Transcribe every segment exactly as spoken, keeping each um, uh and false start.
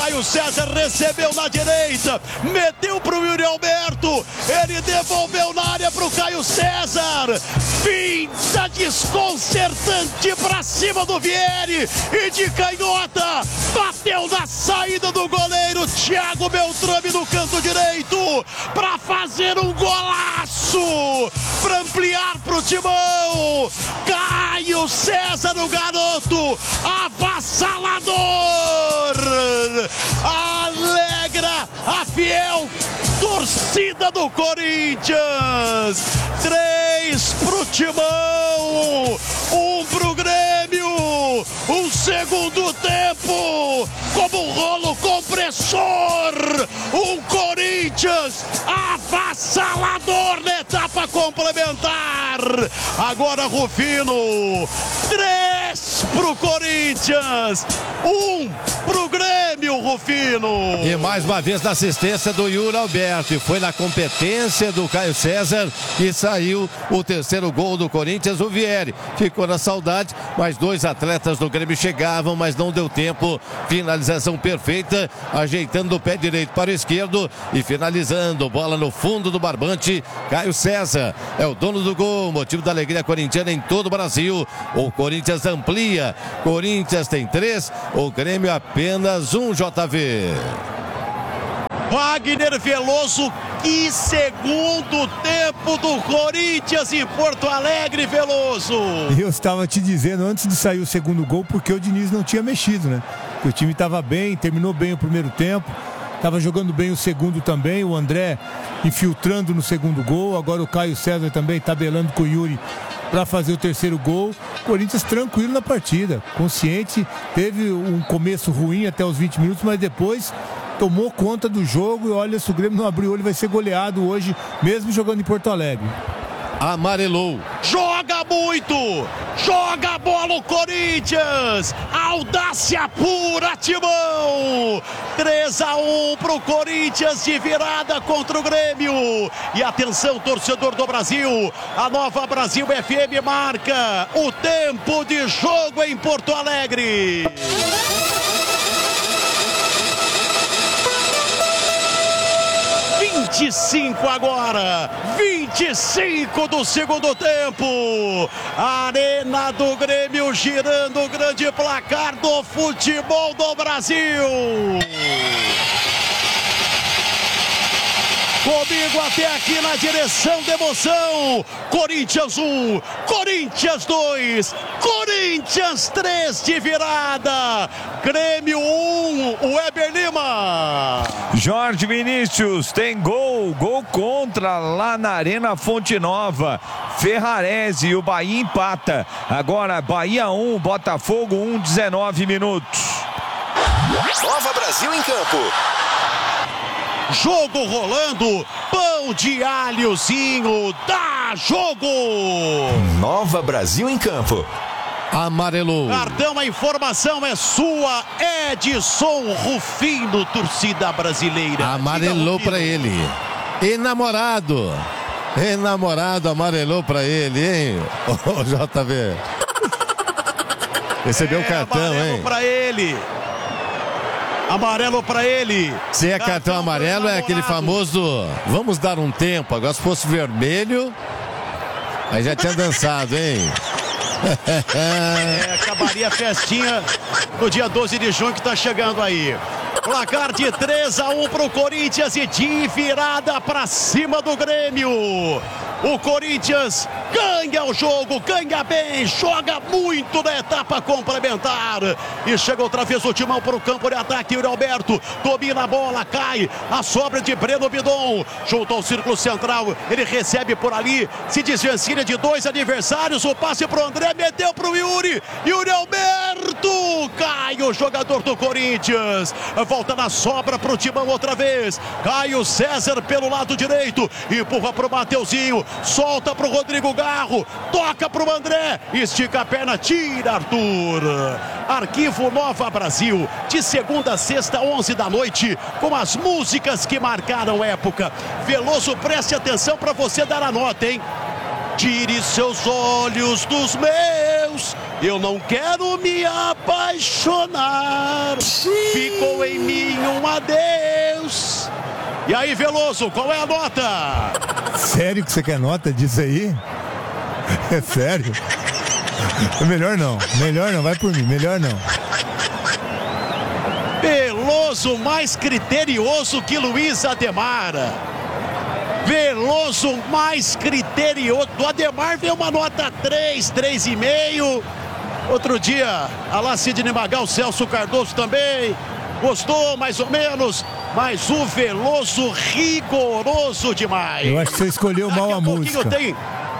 Caio César recebeu na direita, meteu pro Yuri Alberto, ele devolveu na área pro Caio César, finta desconcertante pra cima do Vieri e de canhota, bateu na saída do goleiro Thiago Beltrame no canto direito pra fazer um golaço, pra ampliar pro Timão. Caio César, o garoto, avassalador, alegra a fiel torcida do Corinthians. Três pro Timão, um pro Grêmio. Um segundo tempo como um rolo compressor. Um Corinthians avassalador na etapa complementar. Agora Rufino, três pro Corinthians, um pro Grêmio, Rufino. E mais uma vez na assistência do Yuri Alberto, e foi na competência do Caio César e saiu o terceiro gol do Corinthians. O Vieri ficou na saudade, mas dois atletas do Grêmio chegavam, mas não deu tempo. Finalização perfeita, ajeitando o pé direito para o esquerdo e finalizando, bola no fundo do barbante. Caio César é o dono do gol, motivo da alegria corintiana em todo o Brasil. O Corinthians amplia, Corinthians tem três, o Grêmio apenas um. J V. Wagner Veloso, que segundo tempo do Corinthians em Porto Alegre, Veloso. Eu estava te dizendo antes de sair o segundo gol, porque o Diniz não tinha mexido, né? O time estava bem, terminou bem o primeiro tempo, estava jogando bem o segundo também, o André infiltrando no segundo gol, agora o Caio César também tabelando com o Yuri para fazer o terceiro gol. Corinthians tranquilo na partida, consciente, teve um começo ruim até os vinte minutos, mas depois tomou conta do jogo. E olha, se o Grêmio não abrir o olho, vai ser goleado hoje, mesmo jogando em Porto Alegre. Amarelou. Joga muito, joga a bola o Corinthians, audácia pura, Timão. três a um pro Corinthians de virada contra o Grêmio. E atenção, torcedor do Brasil, a Nova Brasil F M marca o tempo de jogo em Porto Alegre. vinte e cinco agora, vinte e cinco do segundo tempo. Arena do Grêmio girando o grande placar do futebol do Brasil. Comigo até aqui na direção da emoção. Corinthians um, Corinthians dois, Corinthians três de virada. Grêmio um, Weber Lima. Jorge Vinícius tem gol, gol contra lá na Arena Fonte Nova. Ferrarese e o Bahia empata. Agora Bahia um, Botafogo um, dezenove minutos. Nova Brasil em campo. Jogo rolando, pão de alhozinho, dá jogo! Nova Brasil em campo. Amarelou. Cartão, a informação é sua, Edson Rufino, torcida brasileira. Amarelou para ele. Enamorado. Enamorado, amarelou para ele, hein? Ô, J V. Recebeu o é, cartão, amarelo hein? Para ele. Amarelo para ele. Se é cartão, cartão amarelo, é aquele famoso vamos dar um tempo. Agora se fosse vermelho, aí já tinha dançado, hein? É, acabaria a festinha no dia doze de junho que tá chegando aí. Placar de três a um pro Corinthians e de virada para cima do Grêmio. O Corinthians ganha o jogo, ganha bem, joga muito na etapa complementar. E chega outra vez o Timão para o campo de ataque. Yuri Alberto domina a bola, cai. A sobra de Breno Bidon junto ao círculo central. Ele recebe por ali, se desvencilha de dois adversários. O passe para o André, meteu para o Yuri. Yuri Alberto cai o jogador do Corinthians. Volta na sobra para o Timão outra vez. Caio César pelo lado direito. Empurra para o Mateuzinho. Solta para o Rodrigo Garro, toca para o André, estica a perna, tira Arthur. Arquivo Nova Brasil, de segunda a sexta, onze da noite, com as músicas que marcaram época. Veloso, preste atenção para você dar a nota, hein? Tire seus olhos dos meus adeus. Eu não quero me apaixonar. Ficou em mim um adeus. E aí, Veloso, qual é a nota? Sério que você quer nota disso aí? É sério? Melhor não, melhor não, vai por mim, melhor não. Veloso mais criterioso que Luiz Ademar. Veloso mais criterioso. Do Ademar veio uma nota três, três e meio. Outro dia, a lá Sidney Magal, Celso Cardoso também gostou mais ou menos. Mas o Veloso rigoroso demais. Eu acho que você escolheu mal a, a música. Tem...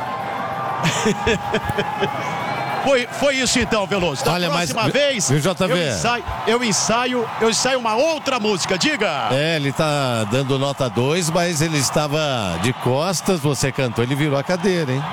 Foi, foi isso então, Veloso. Da Olha, próxima mas, vez, viu, J V? eu ensaio, eu ensaio, eu ensaio uma outra música, diga. É, ele tá dando nota dois, mas ele estava de costas, você cantou, ele virou a cadeira, hein?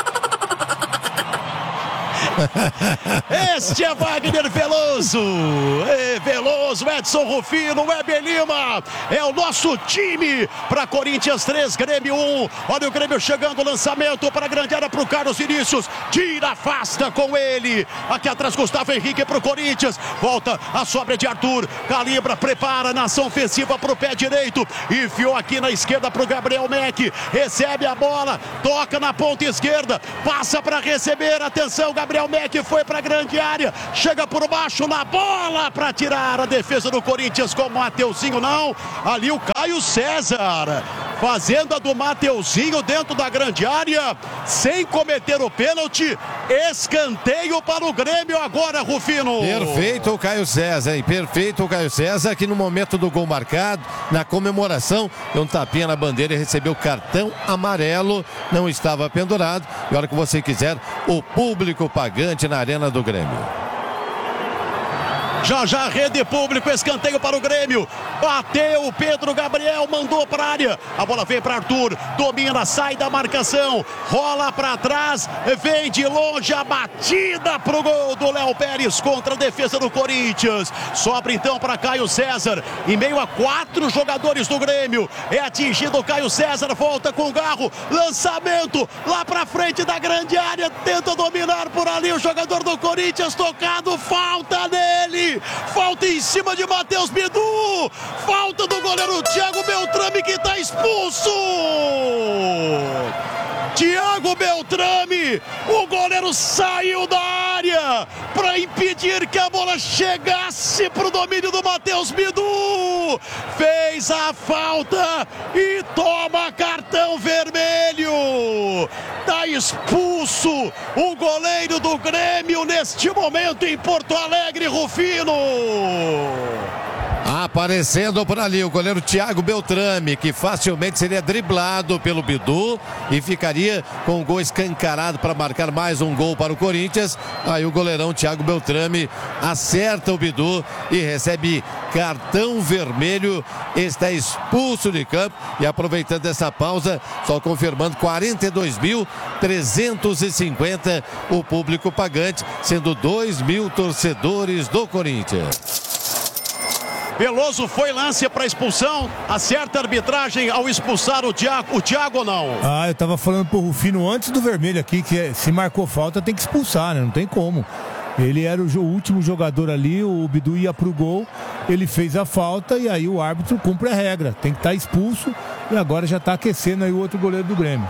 Este é Wagner Veloso. É Veloso, Edson Rufino, Weber Lima. É o nosso time para Corinthians três, Grêmio um. Olha o Grêmio chegando, lançamento para a grande área para o Carlos Vinícius. Tira, afasta com ele. Aqui atrás, Gustavo Henrique para o Corinthians. Volta a sobra de Arthur. Calibra, prepara na ação ofensiva para o pé direito. Enfiou aqui na esquerda para o Gabriel Meck. Recebe a bola, toca na ponta esquerda. Passa para receber. Atenção, Gabriel Meck foi para a grande área, chega por baixo na bola para tirar a defesa do Corinthians com o Mateuzinho, não, ali o Caio César fazendo a do Mateuzinho dentro da grande área, sem cometer o pênalti. Escanteio para o Grêmio agora, Rufino. Perfeito o Caio César, hein? Perfeito o Caio César, que no momento do gol marcado, na comemoração, deu um tapinha na bandeira e recebeu cartão amarelo, não estava pendurado. E a hora que você quiser, o público pagante na Arena do Grêmio. Já já rede público, escanteio para o Grêmio. Bateu o Pedro Gabriel, mandou para a área. A bola vem para Arthur, domina, sai da marcação, rola para trás, vem de longe a batida para o gol do Léo Pérez contra a defesa do Corinthians. Sobra então para Caio César, em meio a quatro jogadores do Grêmio. É atingido o Caio César, volta com o Garro, lançamento lá para frente da grande área, tenta dominar por ali o jogador do Corinthians, tocado, falta nele. Falta em cima de Matheus Bidu. Falta do goleiro Thiago Beltrame, que está expulso. Thiago Beltrame, o goleiro saiu da área para impedir que a bola chegasse para o domínio do Matheus Bidu. Fez a falta e toma cartão vermelho. Está expulso o goleiro do Grêmio neste momento em Porto Alegre, Rufino. Aparecendo por ali o goleiro Thiago Beltrame, que facilmente seria driblado pelo Bidu e ficaria com o gol escancarado para marcar mais um gol para o Corinthians. Aí o goleirão Thiago Beltrame acerta o Bidu e recebe cartão vermelho, está expulso de campo. E aproveitando essa pausa, só confirmando, quarenta e dois mil trezentos e cinquenta o público pagante, sendo dois mil torcedores do Corinthians. Veloso foi lance para expulsão, acerta a arbitragem ao expulsar o Thiago, o Thiago ou não? Ah, eu tava falando pro Rufino antes do vermelho aqui, que se marcou falta tem que expulsar, né? Não tem como. Ele era o último jogador ali, o Bidu ia pro gol, ele fez a falta e aí o árbitro cumpre a regra, tem que estar expulso e agora já tá aquecendo aí o outro goleiro do Grêmio.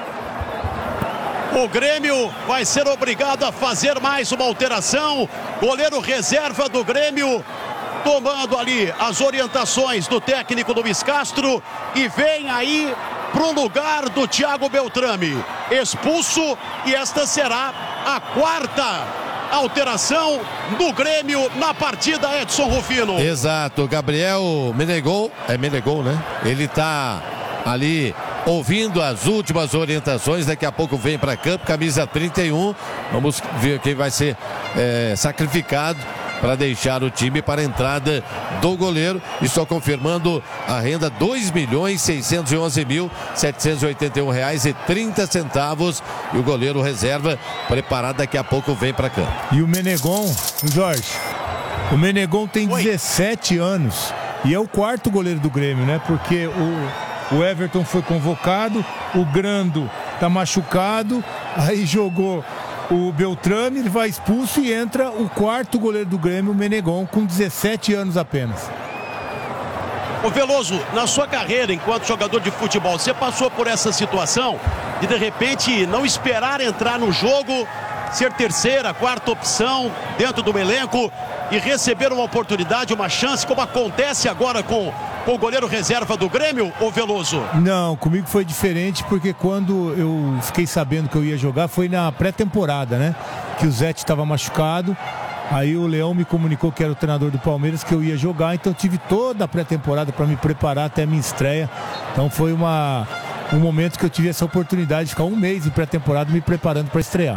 O Grêmio vai ser obrigado a fazer mais uma alteração. Goleiro reserva do Grêmio tomando ali as orientações do técnico Luiz Castro e vem aí pro lugar do Thiago Beltrame, expulso, e esta será a quarta alteração do Grêmio na partida, Edson Rufino. Exato, Gabriel Menegol, é Menegol, né? Ele tá ali ouvindo as últimas orientações, daqui a pouco vem para campo, camisa trinta e um, vamos ver quem vai ser é, sacrificado para deixar o time para a entrada do goleiro. E só confirmando a renda, dois milhões seiscentos e onze mil setecentos e oitenta e um reais e trinta centavos. E o goleiro reserva preparado, daqui a pouco vem para campo. E o Menegon, Jorge, o Menegon tem Oi. dezessete anos e é o quarto goleiro do Grêmio, né? Porque o, o Everton foi convocado, o Grando tá machucado, aí jogou o Beltrame, ele vai expulso e entra o quarto goleiro do Grêmio, o Menegon, com dezessete anos apenas. Ô Veloso, na sua carreira enquanto jogador de futebol, você passou por essa situação de de repente não esperar entrar no jogo, ser terceira, quarta opção dentro do elenco e receber uma oportunidade, uma chance, como acontece agora com, com o goleiro reserva do Grêmio, ô Veloso? Não, comigo foi diferente, porque quando eu fiquei sabendo que eu ia jogar foi na pré-temporada, né? Que o Zete estava machucado. Aí o Leão me comunicou, que era o treinador do Palmeiras, que eu ia jogar, então tive toda a pré-temporada para me preparar até a minha estreia. Então foi uma, um momento que eu tive essa oportunidade de ficar um mês em pré-temporada me preparando para estrear.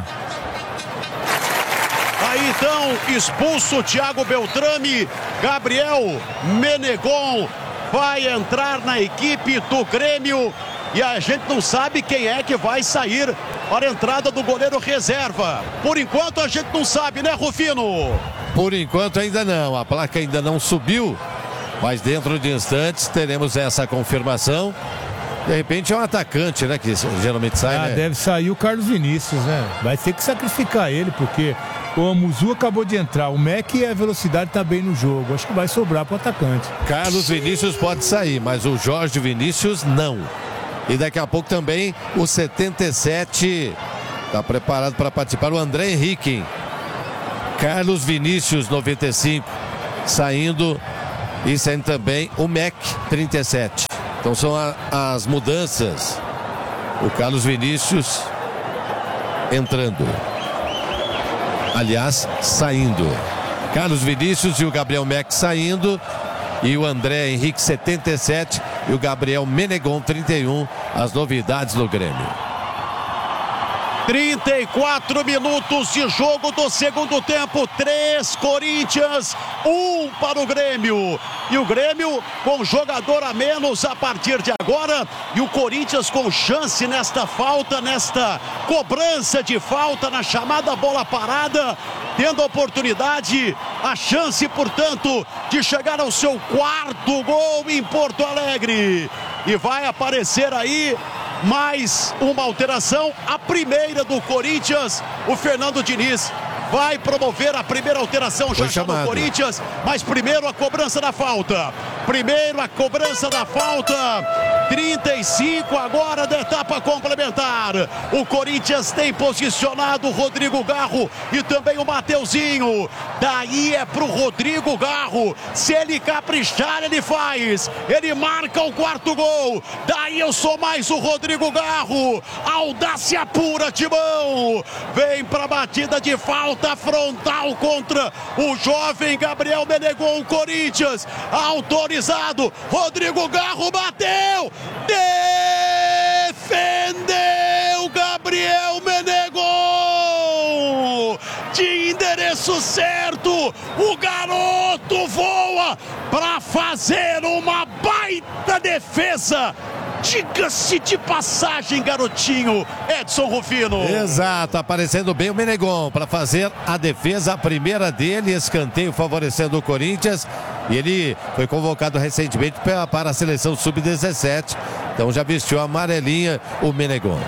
Aí então, expulso o Thiago Beltrame, Gabriel Menegon vai entrar na equipe do Grêmio e a gente não sabe quem é que vai sair para a entrada do goleiro reserva. Por enquanto a gente não sabe, né, Rufino? Por enquanto ainda não, a placa ainda não subiu, mas dentro de instantes teremos essa confirmação. De repente é um atacante, né, que geralmente sai, ah, né? Deve sair o Carlos Vinícius, né? Vai ter que sacrificar ele, porque o Amuzu acabou de entrar, o Mac e a velocidade tá bem no jogo, acho que vai sobrar para o atacante. Carlos Vinícius pode sair, mas o Jorge Vinícius não. E daqui a pouco também o setenta e sete está preparado para participar, o André Henrique. Carlos Vinícius, noventa e cinco, saindo. E saindo também o Mac, trinta e sete. Então são a, as mudanças. O Carlos Vinícius entrando. Aliás, saindo. Carlos Vinícius e o Gabriel Mac saindo. E o André Henrique, setenta e sete, e o Gabriel Menegon, trinta e um, as novidades do Grêmio. trinta e quatro minutos de jogo do segundo tempo, três Corinthians, um para o Grêmio. E o Grêmio com jogador a menos a partir de agora. E o Corinthians com chance nesta falta, nesta cobrança de falta, na chamada bola parada. Tendo a oportunidade, a chance, portanto, de chegar ao seu quarto gol em Porto Alegre. E vai aparecer aí mais uma alteração, a primeira do Corinthians. O Fernando Diniz vai promover a primeira alteração já já no Corinthians, mas primeiro a cobrança da falta. Primeiro a cobrança da falta. trinta e cinco agora da etapa complementar. O Corinthians tem posicionado o Rodrigo Garro e também o Mateuzinho. Daí é pro Rodrigo Garro. Se ele caprichar, ele faz. Ele marca o quarto gol. Daí eu sou mais o Rodrigo Garro. Audácia pura, Timão. Vem pra batida de falta frontal contra o jovem Gabriel Menegon. Corinthians autorizado. Rodrigo Garro bateu. Defendeu Gabriel Menegon. De endereço certo. O garoto voa para fazer uma baita defesa. Diga-se de passagem, garotinho, Edson Rufino. Exato, aparecendo bem o Menegon para fazer a defesa, a primeira dele, escanteio favorecendo o Corinthians. E ele foi convocado recentemente para a seleção sub dezessete, então já vestiu a amarelinha o Menegon.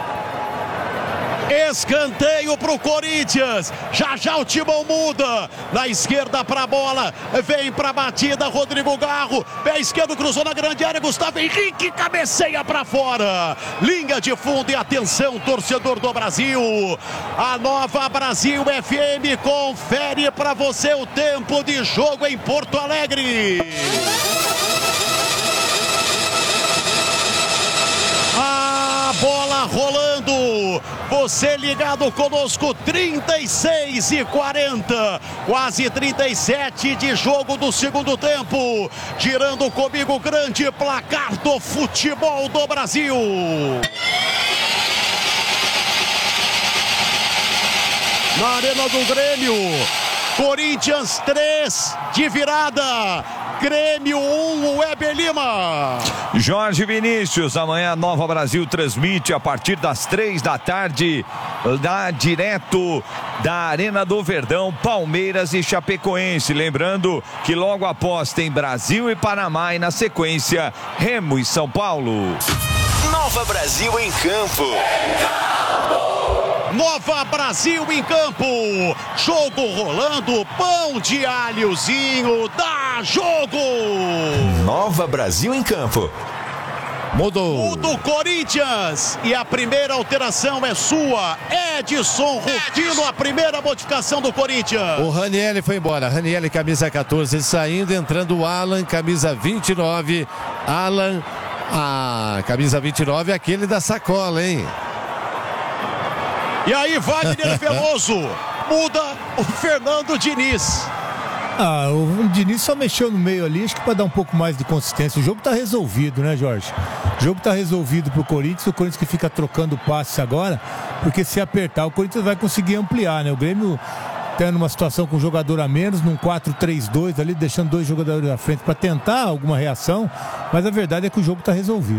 Escanteio pro Corinthians. Já já o Timão muda. Na esquerda pra bola. Vem pra batida Rodrigo Garro. Pé esquerdo cruzou na grande área. Gustavo Henrique cabeceia pra fora. Linha de fundo e atenção, torcedor do Brasil. A Nova Brasil F M confere pra você o tempo de jogo em Porto Alegre. A bola rolando. Você ligado conosco, trinta e seis e quarenta, quase trinta e sete de jogo do segundo tempo. Girando comigo o grande placar do futebol do Brasil. Na Arena do Grêmio, Corinthians três de virada. Grêmio um, Weber Lima. Jorge Vinícius, amanhã Nova Brasil transmite a partir das três da tarde, lá direto da Arena do Verdão, Palmeiras e Chapecoense. Lembrando que logo após tem Brasil e Panamá e na sequência Remo e São Paulo. Nova Brasil em campo. Nova Brasil em campo. Jogo rolando, pão de alhozinho, dá jogo. Nova Brasil em campo. Mudou. O do Corinthians. E a primeira alteração é sua. Edson Rufino, a primeira modificação do Corinthians. O Ranieri foi embora. Ranieri, camisa quatorze, saindo. Entrando o Alan, camisa vinte e nove. Alan, a camisa vinte e nove, aquele da sacola, hein? E aí, Wagner Veloso. Muda o Fernando Diniz. Ah, o Diniz só mexeu no meio ali, acho que para dar um pouco mais de consistência. O jogo tá resolvido, né, Jorge? O jogo tá resolvido pro Corinthians, o Corinthians que fica trocando passes agora, porque se apertar, o Corinthians vai conseguir ampliar, né? O Grêmio tá numa situação com um jogador a menos, num quatro três dois ali, deixando dois jogadores à frente para tentar alguma reação, mas a verdade é que o jogo tá resolvido.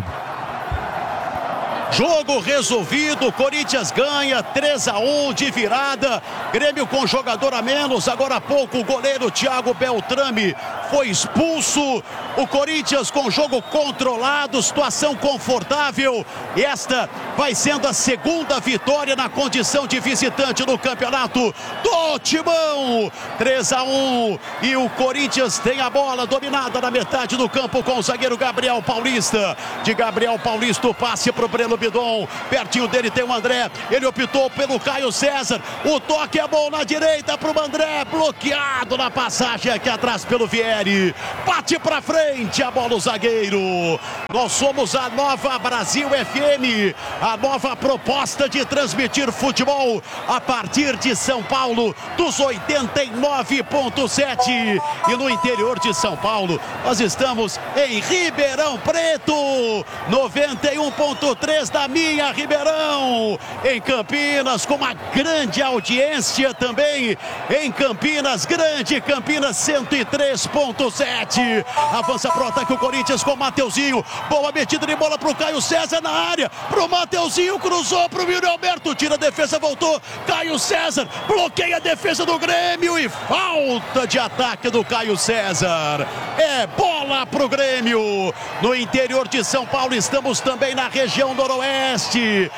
Jogo resolvido, Corinthians ganha três a um de virada. Grêmio com jogador a menos. Agora há pouco o goleiro Thiago Beltrame foi expulso. O Corinthians com jogo controlado, situação confortável. E esta vai sendo a segunda vitória na condição de visitante no campeonato do Timão. três a um. E o Corinthians tem a bola dominada na metade do campo com o zagueiro Gabriel Paulista. De Gabriel Paulista o passe para o Breno Bidon. Pertinho dele tem o André. Ele optou pelo Caio César. O toque é bom na direita para o André. Bloqueado na passagem aqui atrás pelo Vieri. Bate para frente a bola o zagueiro. Nós somos a Nova Brasil F M. A nova proposta de transmitir futebol a partir de São Paulo dos oitenta e nove ponto sete. E no interior de São Paulo nós estamos em Ribeirão Preto. noventa e um ponto três da minha Ribeirão. Em Campinas com uma grande audiência também. Em Campinas, grande Campinas cento e três ponto sete. Avança pro ataque o Corinthians com o Mateuzinho. Boa metida de bola pro Caio César na área. Pro Mateuzinho, cruzou pro Yuri Alberto. Tira a defesa, voltou. Caio César bloqueia a defesa do Grêmio e falta de ataque do Caio César. É bola pro Grêmio. No interior de São Paulo estamos também na região noroeste.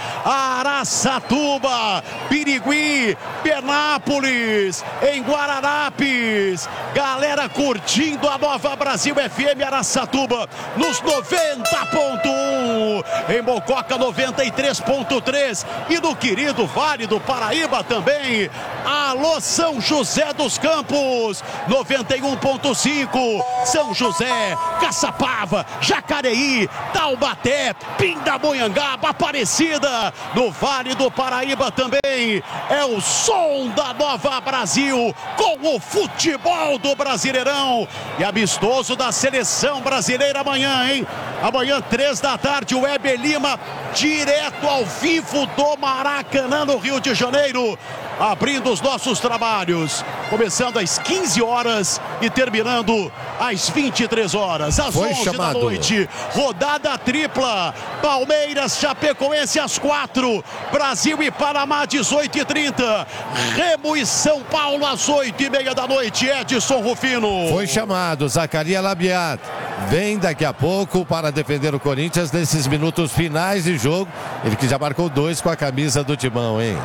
Araçatuba, Birigui, Penápolis, em Guararapes. Galera curtindo a Nova Brasil F M Araçatuba nos noventa ponto um. Em Mococa noventa e três ponto três. E no querido Vale do Paraíba também. Alô São José dos Campos noventa e um ponto cinco. São José, Caçapava, Jacareí, Taubaté, Pindamonhangaba, Aparecida. No Vale do Paraíba também. É o som da Nova Brasil com o futebol do Brasileirão. E amistoso da seleção brasileira amanhã, hein? Amanhã, três da tarde, o Weber Lima, direto ao vivo do Maracanã, no Rio de Janeiro. Abrindo os nossos trabalhos, começando às quinze horas e terminando às vinte e três horas, às Foi onze chamado. da noite. Rodada tripla, Palmeiras, Chapecoense às quatro, Brasil e Panamá dezoito e trinta, Remo e São Paulo às oito e meia da noite. Edson Rufino. Foi chamado Zacarias Labiat. Vem daqui a pouco para defender o Corinthians nesses minutos finais de jogo. Ele que já marcou dois com a camisa do Timão, hein?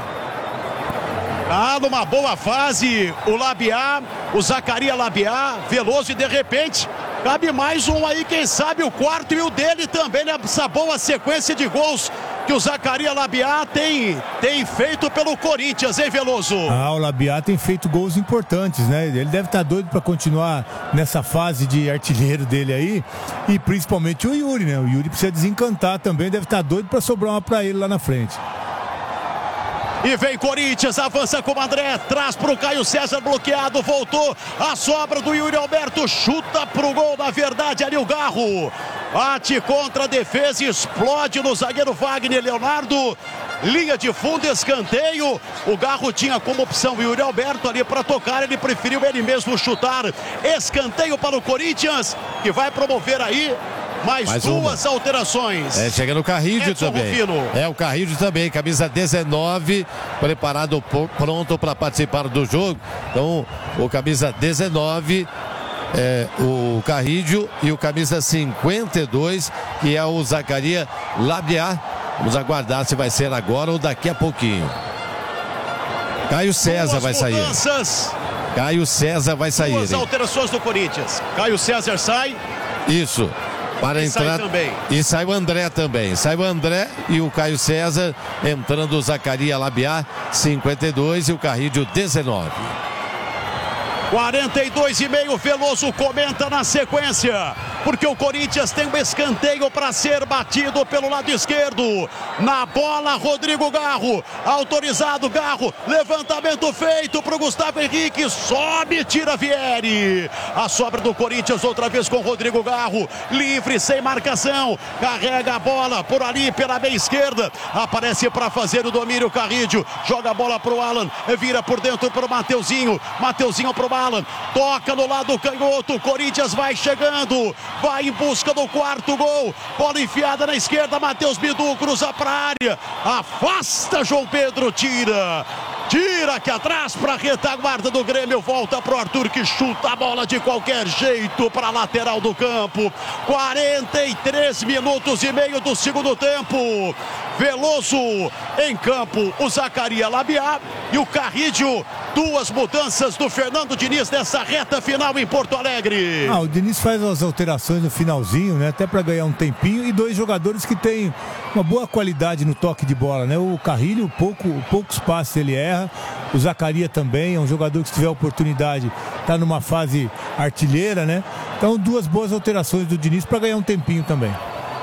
Ah, numa boa fase, o Labiá, o Zacarias Labiá, Veloso, e de repente cabe mais um aí, quem sabe o quarto e o dele também, nessa boa sequência de gols que o Zacarias Labiá tem, tem feito pelo Corinthians, hein, Veloso? Ah, o Labiá tem feito gols importantes, né? Ele deve estar doido para continuar nessa fase de artilheiro dele aí, e principalmente o Yuri, né? O Yuri precisa desencantar também, deve estar doido para sobrar uma para ele lá na frente. E vem Corinthians, avança com o André, traz pro Caio César, bloqueado, voltou, a sobra do Yuri Alberto, chuta pro gol, na verdade ali o Garro, bate contra a defesa, explode no zagueiro Wagner Leonardo, linha de fundo, escanteio, o Garro tinha como opção o Yuri Alberto ali para tocar, ele preferiu ele mesmo chutar, escanteio para o Corinthians, que vai promover aí mais, mais duas uma. alterações. É, chega no Carrídio também. Rufino. É, o Carrídio também, camisa dezenove, preparado, pronto para participar do jogo. Então, o camisa dezenove, é, o Carrídio, e o camisa cinquenta e dois, que é o Zacarias Labiá. Vamos aguardar se vai ser agora ou daqui a pouquinho. Caio César Duas vai sair. Mudanças. Caio César vai sair. Duas hein? alterações do Corinthians. Caio César sai. Isso. Para e entrar. Sai também. E sai o André também. Sai o André e o Caio César. Entrando o Zacarias Labiá, cinquenta e dois, e o Carrídio, dezenove. quarenta e dois e meio, Veloso comenta na sequência, porque o Corinthians tem um escanteio para ser batido pelo lado esquerdo. Na bola, Rodrigo Garro, autorizado Garro, levantamento feito para o Gustavo Henrique, sobe, tira Vieri. A sobra do Corinthians outra vez com Rodrigo Garro, livre, sem marcação, carrega a bola por ali, pela meia esquerda, aparece para fazer o domínio Carrídio, joga a bola para o Alan, vira por dentro para o Mateuzinho, Mateuzinho para o Alan, toca no lado canhoto, o Corinthians vai chegando, vai em busca do quarto gol, bola enfiada na esquerda, Matheus Bidu cruza para a área, afasta João Pedro, tira, tira aqui atrás para a retaguarda do Grêmio, volta para o Arthur que chuta a bola de qualquer jeito para a lateral do campo. Quarenta e três minutos e meio do segundo tempo, Veloso em campo, o Zacarias Labiá e o Carrídio. Duas mudanças do Fernando Diniz nessa reta final em Porto Alegre. Ah, o Diniz faz as alterações no finalzinho, né? Até para ganhar um tempinho, e dois jogadores que têm uma boa qualidade no toque de bola, né? O Carrilho, pouco, poucos passes ele erra. O Zacarias também é um jogador que, se tiver oportunidade, está numa fase artilheira, né? Então, duas boas alterações do Diniz para ganhar um tempinho também.